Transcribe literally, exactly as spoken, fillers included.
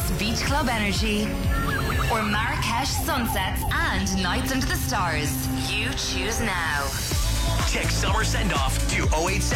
plus beach club energy, or Marrakesh sunsets and nights under the stars. You choose now. Text Summer Send Off to oh eight seven